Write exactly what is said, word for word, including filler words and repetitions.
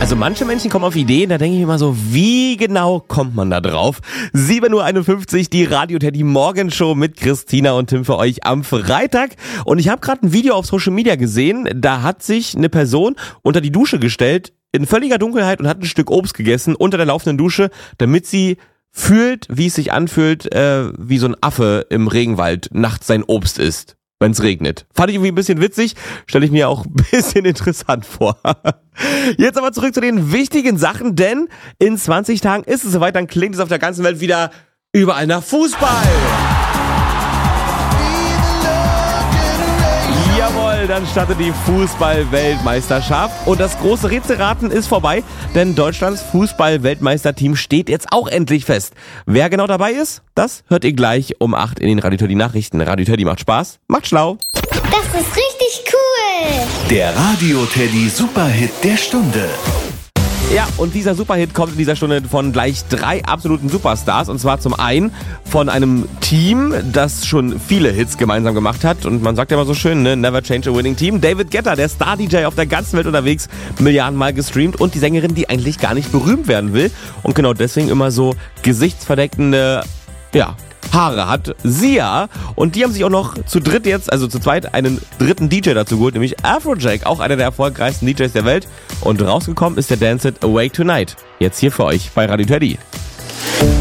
Also manche Menschen kommen auf Ideen, da denke ich immer so, wie genau kommt man da drauf? sieben Uhr einundfünfzig, die Radio Teddy Morgenshow mit Christina und Tim für euch am Freitag. Und ich habe gerade ein Video auf Social Media gesehen, da hat sich eine Person unter die Dusche gestellt, in völliger Dunkelheit und hat ein Stück Obst gegessen unter der laufenden Dusche, damit sie fühlt, wie es sich anfühlt, äh, wie so ein Affe im Regenwald nachts sein Obst isst, wenn es regnet. Fand ich irgendwie ein bisschen witzig, stelle ich mir auch ein bisschen interessant vor. Jetzt aber zurück zu den wichtigen Sachen, denn in zwanzig Tagen ist es soweit, dann klingt es auf der ganzen Welt wieder überall nach Fußball. Jawohl, dann startet die Fußball-Weltmeisterschaft und das große Rätselraten ist vorbei, denn Deutschlands Fußball-Weltmeisterteam steht jetzt auch endlich fest. Wer genau dabei ist, das hört ihr gleich um acht in den Radio Teddy Nachrichten. Radio Teddy macht Spaß, macht schlau. Das ist richtig cool. Der Radio Teddy Superhit der Stunde. Ja, und dieser Superhit kommt in dieser Stunde von gleich drei absoluten Superstars. Und zwar zum einen von einem Team, das schon viele Hits gemeinsam gemacht hat. Und man sagt ja immer so schön, ne? Never change a winning team. David Guetta, der Star-D J auf der ganzen Welt unterwegs, Milliardenmal gestreamt. Und die Sängerin, die eigentlich gar nicht berühmt werden will. Und genau deswegen immer so gesichtsverdeckende, ja, Haare hat, Sia. Und die haben sich auch noch zu dritt jetzt, also zu zweit, einen dritten D J dazu geholt, nämlich Afrojack, auch einer der erfolgreichsten D Js der Welt. Und rausgekommen ist der Dance It Awake Tonight. Jetzt hier für euch bei Radio Teddy.